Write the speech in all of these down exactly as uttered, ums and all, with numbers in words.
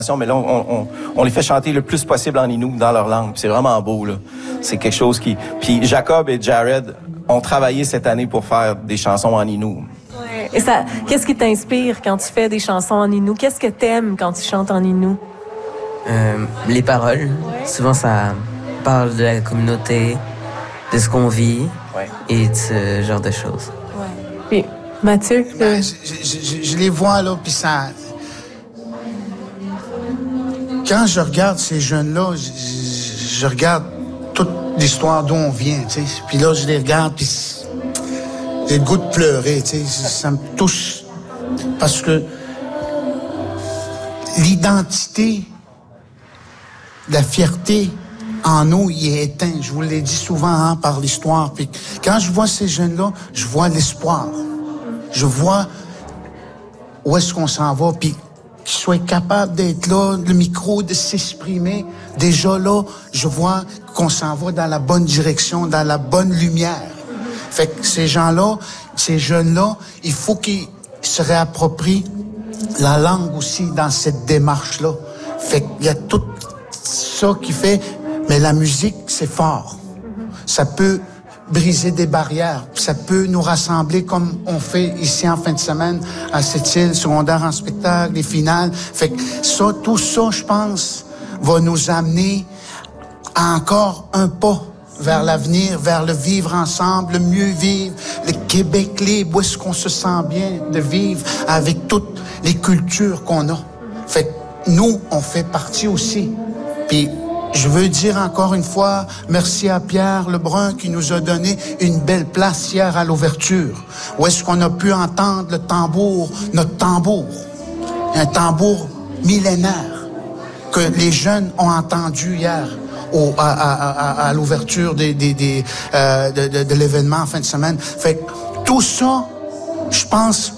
Mais là, on, on, on les fait chanter le plus possible en Innu, dans leur langue. C'est vraiment beau, là. C'est quelque chose qui... Puis Jacob et Jared ont travaillé cette année pour faire des chansons en Innu. Ouais. Et ça, qu'est-ce qui t'inspire quand tu fais des chansons en Innu? Qu'est-ce que t'aimes quand tu chantes en Innu? Euh, les paroles. Ouais. Souvent, ça parle de la communauté, de ce qu'on vit ouais. et de ce genre de choses. Ouais. Puis, Mathieu? Ben, euh... je, je, je les vois, là, puis ça... Quand je regarde ces jeunes-là, je, je, je regarde toute l'histoire d'où on vient, tu sais. Puis là, je les regarde, puis j'ai le goût de pleurer, tu sais. Ça me touche parce que l'identité, la fierté en nous, il est éteint. Je vous l'ai dit souvent hein, par l'histoire. Puis quand je vois ces jeunes-là, je vois l'espoir. Je vois où est-ce qu'on s'en va, puis qu'ils soient capables d'être là, le micro, de s'exprimer. Déjà là, je vois qu'on s'en va dans la bonne direction, dans la bonne lumière. Fait que ces gens-là, ces jeunes-là, il faut qu'ils se réapproprient la langue aussi dans cette démarche-là. Fait qu'il y a tout ça qui fait... Mais la musique, c'est fort. Ça peut briser des barrières. Ça peut nous rassembler comme on fait ici en fin de semaine à Sept-Îles, secondaire en spectacle, les finales. Fait que ça, tout ça, je pense, va nous amener à encore un pas vers l'avenir, vers le vivre ensemble, le mieux vivre, le Québec libre, où est-ce qu'on se sent bien de vivre avec toutes les cultures qu'on a. Fait que nous, on fait partie aussi. Puis je veux dire encore une fois, merci à Pierre Lebrun qui nous a donné une belle place hier à l'ouverture. Où est-ce qu'on a pu entendre le tambour, notre tambour, un tambour millénaire que les jeunes ont entendu hier au, à, à, à, à l'ouverture des, des, des, euh, de, de, de l'événement en fin de semaine. Fait que tout ça, je pense,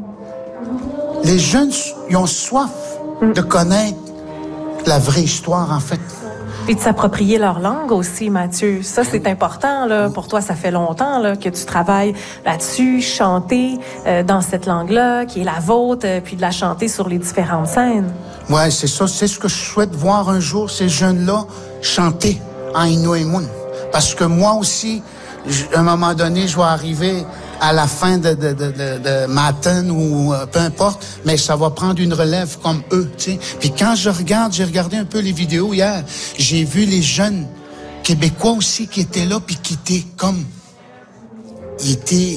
les jeunes, ils ont soif de connaître la vraie histoire, en fait. Et de s'approprier leur langue aussi, Mathieu. Ça, c'est important, là. Pour toi, ça fait longtemps, là, que tu travailles là-dessus, chanter euh, dans cette langue-là, qui est la vôtre, euh, puis de la chanter sur les différentes scènes. Ouais, c'est ça. C'est ce que je souhaite voir un jour, ces jeunes-là chanter en Innu-et-Moun. Parce que moi aussi, je, à un moment donné, je vais arriver à la fin de, de, de, de, de Matin ou euh, peu importe, mais ça va prendre une relève comme eux, tu sais. Puis quand je regarde, j'ai regardé un peu les vidéos hier, j'ai vu les jeunes Québécois aussi qui étaient là, puis qui étaient comme... Ils étaient...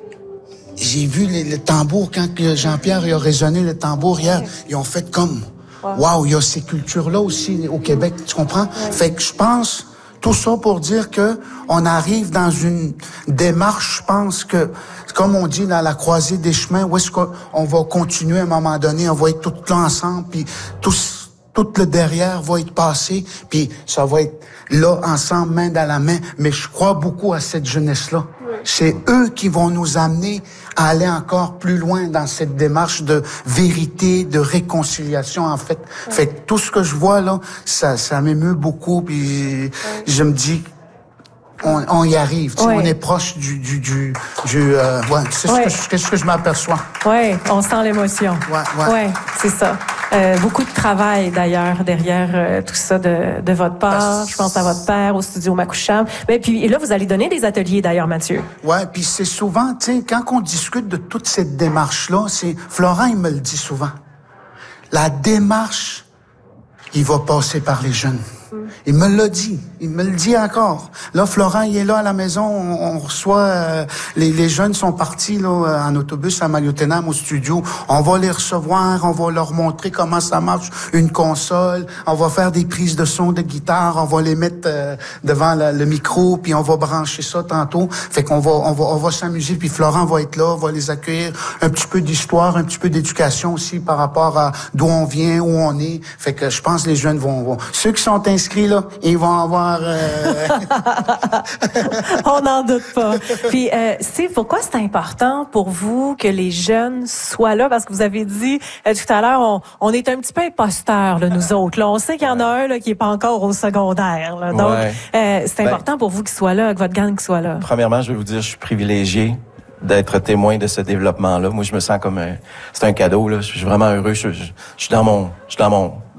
J'ai vu les, le tambour, quand Jean-Pierre a résonné le tambour hier, ils ont fait comme... Waouh, wow, il y a ces cultures-là aussi au Québec, tu comprends? Ouais. Fait que je pense... Tout ça pour dire que on arrive dans une démarche, je pense que, comme on dit dans la croisée des chemins, où est-ce qu'on va continuer à un moment donné, on va être tous là ensemble, puis tout, tout le derrière va être passé, puis ça va être là ensemble, main dans la main. Mais je crois beaucoup à cette jeunesse-là. C'est eux qui vont nous amener à aller encore plus loin dans cette démarche de vérité, de réconciliation, en fait. Ouais. Fait que tout ce que je vois, là, ça, ça m'émeut beaucoup, puis ouais. je me dis... On, on y arrive, tu sais, ouais. on est proche du... du, du, du euh, ouais, c'est ouais. ce, que, ce que je m'aperçois. Oui, on sent l'émotion. Oui, ouais. ouais, c'est ça. Euh, beaucoup de travail, d'ailleurs, derrière euh, tout ça de, de votre part. Je pense à votre père, au studio Makoucham. Mais puis et là, vous allez donner des ateliers, d'ailleurs, Mathieu. Oui, puis c'est souvent, tu sais, quand on discute de toute cette démarche-là, c'est... Florent, il me le dit souvent. La démarche, il va passer par les jeunes. Il me l'a dit. Il me le dit encore. Là, Florent, il est là à la maison. On, on reçoit... Euh, les, les jeunes sont partis là en autobus à Maliotenam au studio. On va les recevoir. On va leur montrer comment ça marche, une console. On va faire des prises de son de guitare. On va les mettre euh, devant la, le micro, puis on va brancher ça tantôt. Fait qu'on va, on va, on va s'amuser. Puis Florent va être là, va les accueillir. Un petit peu d'histoire, un petit peu d'éducation aussi par rapport à d'où on vient, où on est. Fait que je pense que les jeunes vont... vont. Ceux qui sont inscrits, là, ils vont avoir... Euh... On n'en doute pas. Puis, euh, Steve, pourquoi c'est important pour vous que les jeunes soient là? Parce que vous avez dit euh, tout à l'heure, on, on est un petit peu imposteurs, là, nous autres. Là. On sait qu'il y en a un là, qui est pas encore au secondaire. Là. Donc, ouais. euh, c'est important ben, pour vous qu'il soit là, que votre gang soit là. Premièrement, je vais vous dire, je suis privilégié d'être témoin de ce développement-là. Moi, je me sens comme un, c'est un cadeau, là. Je suis vraiment heureux. Je, je, je suis dans mon, je suis dans mon,